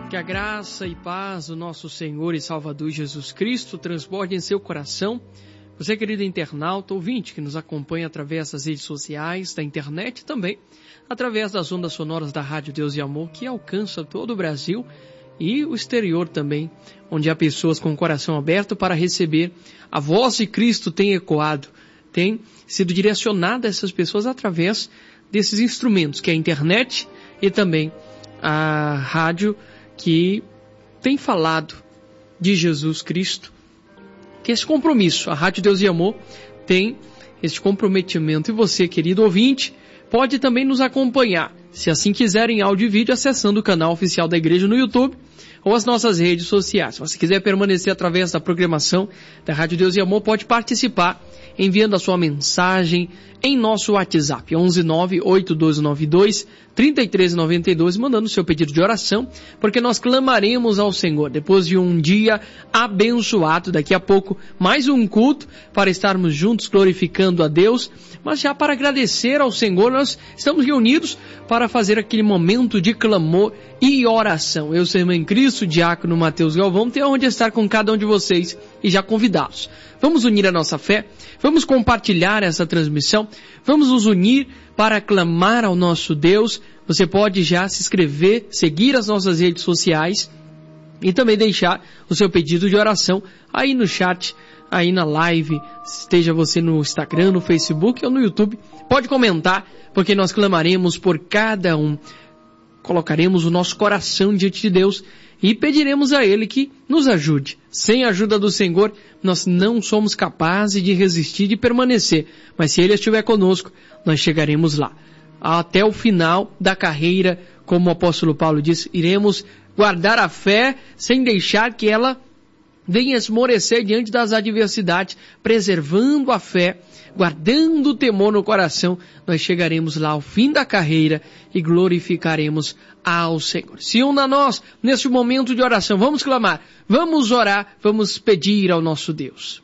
Que a graça e paz do nosso Senhor e Salvador Jesus Cristo transborde em seu coração. Você, querido internauta, ouvinte, que nos acompanha através das redes sociais, da internet também, através das ondas sonoras da Rádio Deus e Amor, que alcança todo o Brasil e o exterior também, onde há pessoas com o coração aberto para receber. A voz de Cristo tem ecoado, tem sido direcionada a essas pessoas através desses instrumentos, que é a internet e também a rádio, que tem falado de Jesus Cristo, que esse compromisso, a Rádio Deus e Amor tem esse comprometimento. E você, querido ouvinte, pode também nos acompanhar, se assim quiser, em áudio e vídeo, acessando o canal oficial da igreja no YouTube ou as nossas redes sociais. Se você quiser permanecer através da programação da Rádio Deus e Amor, pode participar enviando a sua mensagem em nosso WhatsApp, 119-8292-3392, mandando o seu pedido de oração, porque nós clamaremos ao Senhor, depois de um dia abençoado, daqui a pouco mais um culto, para estarmos juntos glorificando a Deus, mas já para agradecer ao Senhor, nós estamos reunidos para fazer aquele momento de clamor e oração. Eu, seu irmão em Cristo, diácono Mateus Galvão, tenho onde estar com cada um de vocês e já convidá-los. Vamos unir a nossa fé, vamos compartilhar essa transmissão, vamos nos unir para clamar ao nosso Deus. Você pode já se inscrever, seguir as nossas redes sociais e também deixar o seu pedido de oração aí no chat, aí na live, esteja você no Instagram, no Facebook ou no YouTube. Pode comentar, porque nós clamaremos por cada um. Colocaremos o nosso coração diante de Deus e pediremos a Ele que nos ajude. Sem a ajuda do Senhor, nós não somos capazes de resistir, de permanecer. Mas se Ele estiver conosco, nós chegaremos lá. Até o final da carreira, como o apóstolo Paulo diz, iremos guardar a fé sem deixar que ela venha esmorecer diante das adversidades, preservando a fé, guardando o temor no coração. Nós chegaremos lá ao fim da carreira e glorificaremos ao Senhor. Se una a nós neste momento de oração, vamos clamar, vamos orar, vamos pedir ao nosso Deus.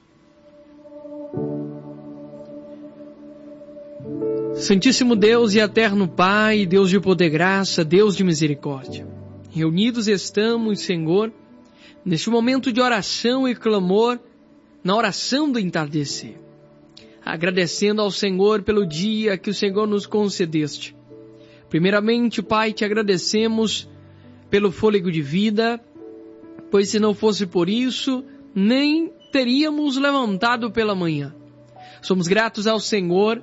Santíssimo Deus e eterno Pai, Deus de poder e graça, Deus de misericórdia, reunidos estamos, Senhor, neste momento de oração e clamor, na oração do entardecer, agradecendo ao Senhor pelo dia que o Senhor nos concedeste. Primeiramente, Pai, te agradecemos pelo fôlego de vida, pois se não fosse por isso, nem teríamos levantado pela manhã. Somos gratos ao Senhor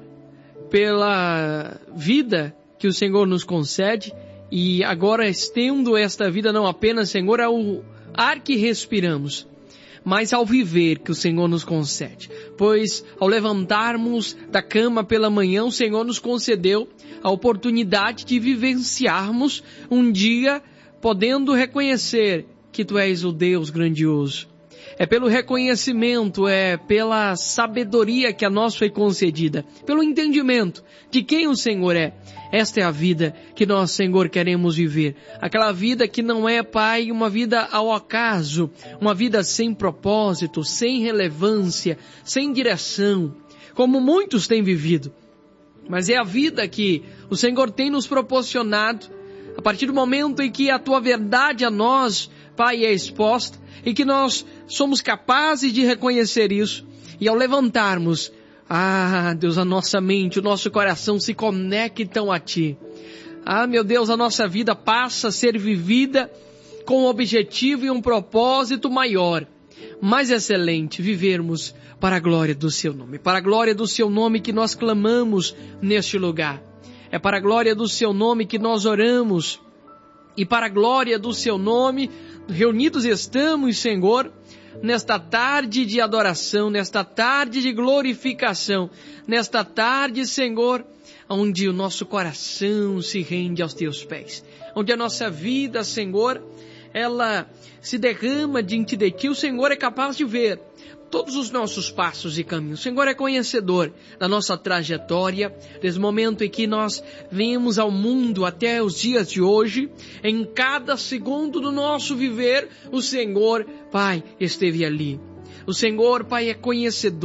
pela vida que o Senhor nos concede, e agora estendo esta vida não apenas, Senhor, ao ar que respiramos, mas ao viver que o Senhor nos concede. Pois ao levantarmos da cama pela manhã, o Senhor nos concedeu a oportunidade de vivenciarmos um dia podendo reconhecer que Tu és o Deus grandioso. É pelo reconhecimento, é pela sabedoria que a nós foi concedida, pelo entendimento de quem o Senhor é. Esta é a vida que nós, Senhor, queremos viver. Aquela vida que não é, Pai, uma vida ao acaso, uma vida sem propósito, sem relevância, sem direção, como muitos têm vivido. Mas é a vida que o Senhor tem nos proporcionado, a partir do momento em que a Tua verdade a nós, Pai, é exposta, e que nós somos capazes de reconhecer isso, e ao levantarmos, Deus, a nossa mente, o nosso coração se conectam a Ti. Meu Deus, a nossa vida passa a ser vivida com um objetivo e um propósito maior, mais excelente, vivermos para a glória do Seu nome. Para a glória do Seu nome que nós clamamos neste lugar. É para a glória do Seu nome que nós oramos. E para a glória do Seu nome, reunidos estamos, Senhor, nesta tarde de adoração, nesta tarde de glorificação, nesta tarde, Senhor, onde o nosso coração se rende aos Teus pés, onde a nossa vida, Senhor, ela se derrama diante de Ti. O Senhor é capaz de ver todos os nossos passos e caminhos. O Senhor é conhecedor da nossa trajetória, desde o momento em que nós viemos ao mundo até os dias de hoje. Em cada segundo do nosso viver, o Senhor, Pai, esteve ali. O Senhor, Pai, é conhecedor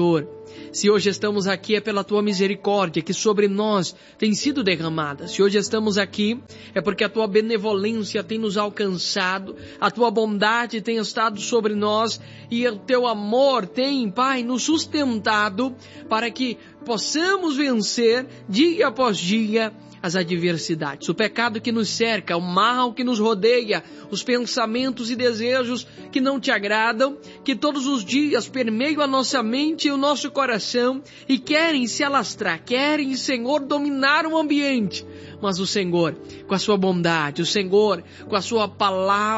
Se hoje estamos aqui é pela Tua misericórdia que sobre nós tem sido derramada. Se hoje estamos aqui é porque a Tua benevolência tem nos alcançado, a Tua bondade tem estado sobre nós e o Teu amor tem, Pai, nos sustentado para que possamos vencer dia após dia as adversidades, o pecado que nos cerca, o mal que nos rodeia, os pensamentos e desejos que não Te agradam, que todos os dias permeiam a nossa mente e o nosso coração e querem se alastrar, querem, Senhor, dominar o ambiente. Mas o Senhor, com a Sua bondade, o Senhor, com a Sua palavra,